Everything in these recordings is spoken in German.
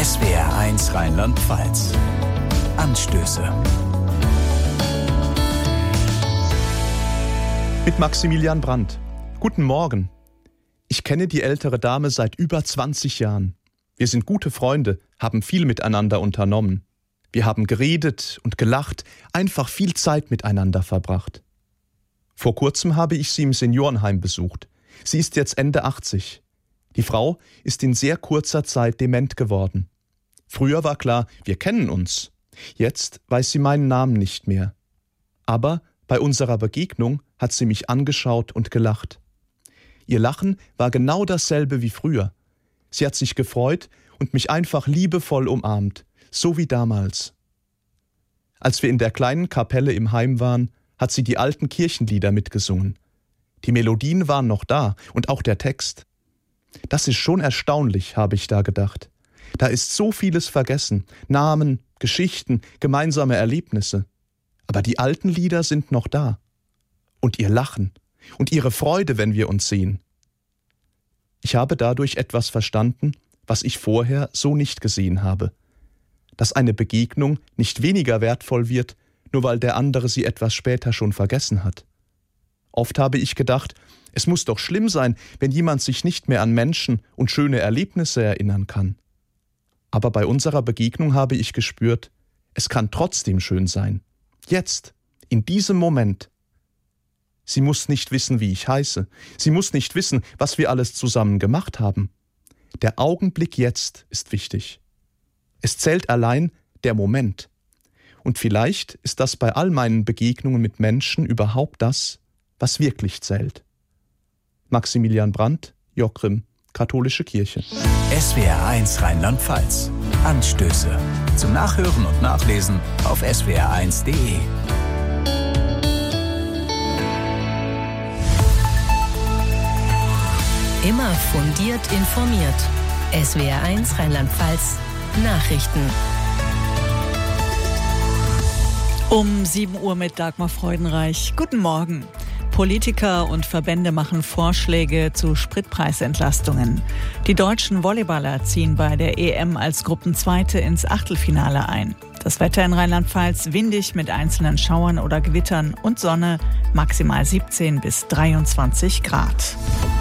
SWR1 Rheinland-Pfalz. Anstöße. Mit Maximilian Brandt. Guten Morgen. Ich kenne die ältere Dame seit über 20 Jahren. Wir sind gute Freunde, haben viel miteinander unternommen. Wir haben geredet und gelacht, einfach viel Zeit miteinander verbracht. Vor kurzem habe ich sie im Seniorenheim besucht. Sie ist jetzt Ende 80. Die Frau ist in sehr kurzer Zeit dement geworden. Früher war klar, wir kennen uns. Jetzt weiß sie meinen Namen nicht mehr. Aber bei unserer Begegnung hat sie mich angeschaut und gelacht. Ihr Lachen war genau dasselbe wie früher. Sie hat sich gefreut und mich einfach liebevoll umarmt, so wie damals. Als wir in der kleinen Kapelle im Heim waren, hat sie die alten Kirchenlieder mitgesungen. Die Melodien waren noch da und auch der Text. Das ist schon erstaunlich, habe ich da gedacht. Da ist so vieles vergessen, Namen, Geschichten, gemeinsame Erlebnisse. Aber die alten Lieder sind noch da. Und ihr Lachen und ihre Freude, wenn wir uns sehen. Ich habe dadurch etwas verstanden, was ich vorher so nicht gesehen habe. Dass eine Begegnung nicht weniger wertvoll wird, nur weil der andere sie etwas später schon vergessen hat. Oft habe ich gedacht, es muss doch schlimm sein, wenn jemand sich nicht mehr an Menschen und schöne Erlebnisse erinnern kann. Aber bei unserer Begegnung habe ich gespürt, es kann trotzdem schön sein. Jetzt, in diesem Moment. Sie muss nicht wissen, wie ich heiße. Sie muss nicht wissen, was wir alles zusammen gemacht haben. Der Augenblick jetzt ist wichtig. Es zählt allein der Moment. Und vielleicht ist das bei all meinen Begegnungen mit Menschen überhaupt das, was wirklich zählt. Maximilian Brandt, Jockrim, Katholische Kirche. SWR1 Rheinland-Pfalz. Anstöße. Zum Nachhören und Nachlesen auf swr1.de. Immer fundiert informiert. SWR1 Rheinland-Pfalz. Nachrichten. Um 7 Uhr mit Dagmar Freudenreich. Guten Morgen. Politiker und Verbände machen Vorschläge zu Spritpreisentlastungen. Die deutschen Volleyballer ziehen bei der EM als Gruppenzweite ins Achtelfinale ein. Das Wetter in Rheinland-Pfalz windig mit einzelnen Schauern oder Gewittern und Sonne, maximal 17 bis 23 Grad.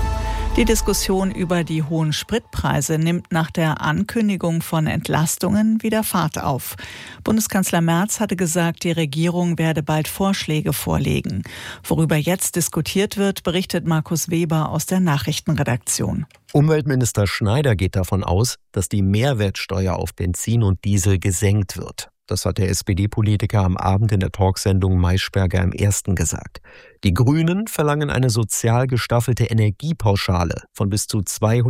Die Diskussion über die hohen Spritpreise nimmt nach der Ankündigung von Entlastungen wieder Fahrt auf. Bundeskanzler Merz hatte gesagt, die Regierung werde bald Vorschläge vorlegen. Worüber jetzt diskutiert wird, berichtet Markus Weber aus der Nachrichtenredaktion. Umweltminister Schneider geht davon aus, dass die Mehrwertsteuer auf Benzin und Diesel gesenkt wird. Das hat der SPD-Politiker am Abend in der Talksendung Maischberger im Ersten gesagt. Die Grünen verlangen eine sozial gestaffelte Energiepauschale von bis zu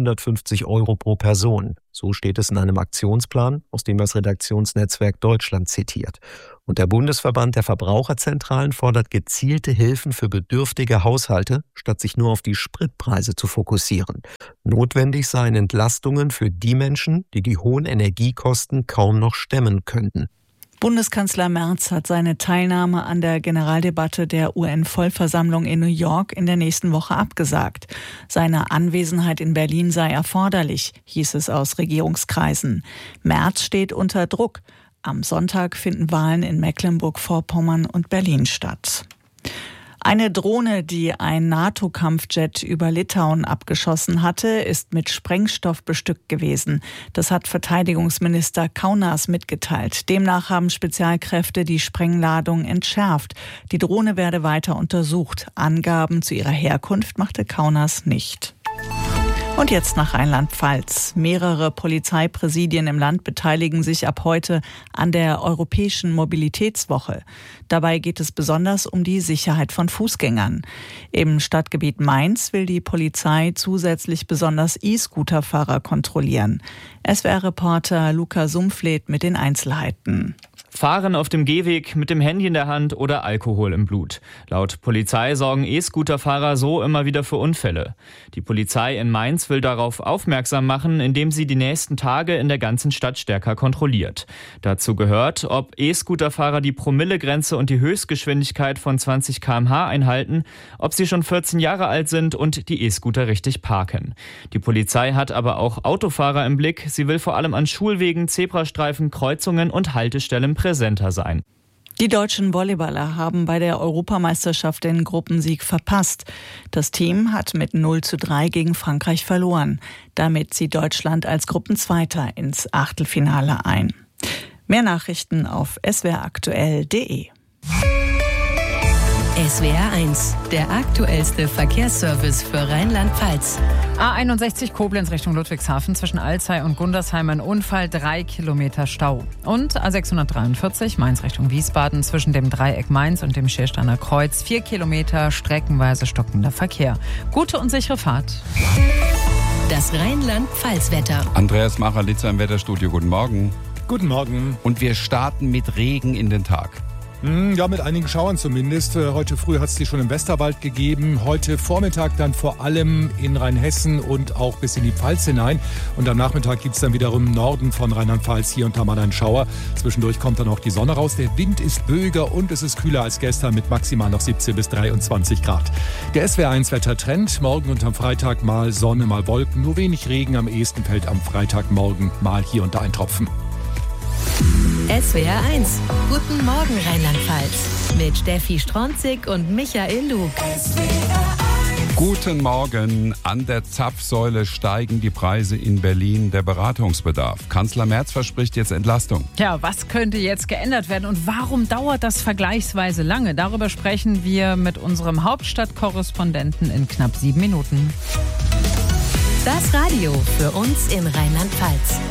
250 € pro Person. So steht es in einem Aktionsplan, aus dem das Redaktionsnetzwerk Deutschland zitiert. Und der Bundesverband der Verbraucherzentralen fordert gezielte Hilfen für bedürftige Haushalte, statt sich nur auf die Spritpreise zu fokussieren. Notwendig seien Entlastungen für die Menschen, die die hohen Energiekosten kaum noch stemmen könnten. Bundeskanzler Merz hat seine Teilnahme an der Generaldebatte der UN-Vollversammlung in New York in der nächsten Woche abgesagt. Seine Anwesenheit in Berlin sei erforderlich, hieß es aus Regierungskreisen. Merz steht unter Druck. Am Sonntag finden Wahlen in Mecklenburg-Vorpommern und Berlin statt. Eine Drohne, die ein NATO-Kampfjet über Litauen abgeschossen hatte, ist mit Sprengstoff bestückt gewesen. Das hat Verteidigungsminister Kaunas mitgeteilt. Demnach haben Spezialkräfte die Sprengladung entschärft. Die Drohne werde weiter untersucht. Angaben zu ihrer Herkunft machte Kaunas nicht. Und jetzt nach Rheinland-Pfalz. Mehrere Polizeipräsidien im Land beteiligen sich ab heute an der Europäischen Mobilitätswoche. Dabei geht es besonders um die Sicherheit von Fußgängern. Im Stadtgebiet Mainz will die Polizei zusätzlich besonders E-Scooter-Fahrer kontrollieren. SWR-Reporter Luca Sumpfleth mit den Einzelheiten. Fahren auf dem Gehweg mit dem Handy in der Hand oder Alkohol im Blut. Laut Polizei sorgen E-Scooter-Fahrer so immer wieder für Unfälle. Die Polizei in Mainz will darauf aufmerksam machen, indem sie die nächsten Tage in der ganzen Stadt stärker kontrolliert. Dazu gehört, ob E-Scooter-Fahrer die Promillegrenze und die Höchstgeschwindigkeit von 20 km/h einhalten, ob sie schon 14 Jahre alt sind und die E-Scooter richtig parken. Die Polizei hat aber auch Autofahrer im Blick. Sie will vor allem an Schulwegen, Zebrastreifen, Kreuzungen und Haltestellen präsenter sein. Die deutschen Volleyballer haben bei der Europameisterschaft den Gruppensieg verpasst. Das Team hat mit 0:3 gegen Frankreich verloren. Damit zieht Deutschland als Gruppenzweiter ins Achtelfinale ein. Mehr Nachrichten auf swraktuell.de. SWR 1, der aktuellste Verkehrsservice für Rheinland-Pfalz. A61 Koblenz Richtung Ludwigshafen zwischen Alzey und Gundersheim ein Unfall, 3 Kilometer Stau. Und A643 Mainz Richtung Wiesbaden zwischen dem Dreieck Mainz und dem Schiersteiner Kreuz 4 Kilometer streckenweise stockender Verkehr. Gute und sichere Fahrt. Das Rheinland-Pfalz-Wetter. Andreas Macher-Litzer im Wetterstudio. Guten Morgen. Guten Morgen. Und wir starten mit Regen in den Tag. Ja, mit einigen Schauern zumindest. Heute früh hat es die schon im Westerwald gegeben. Heute Vormittag dann vor allem in Rheinhessen und auch bis in die Pfalz hinein. Und am Nachmittag gibt es dann wiederum im Norden von Rheinland-Pfalz hier und da mal einen Schauer. Zwischendurch kommt dann auch die Sonne raus. Der Wind ist böiger und es ist kühler als gestern mit maximal noch 17 bis 23 Grad. Der SWR1 Wettertrend. Morgen und am Freitag mal Sonne, mal Wolken. Nur wenig Regen. Am ehesten fällt am Freitagmorgen mal hier und da ein Tropfen. SWR 1. Guten Morgen Rheinland-Pfalz. Mit Steffi Stronzig und Michael Lug. Guten Morgen. An der Zapfsäule steigen die Preise in Berlin. Der Beratungsbedarf. Kanzler Merz verspricht jetzt Entlastung. Ja, was könnte jetzt geändert werden und warum dauert das vergleichsweise lange? Darüber sprechen wir mit unserem Hauptstadtkorrespondenten in knapp 7 Minuten. Das Radio für uns in Rheinland-Pfalz.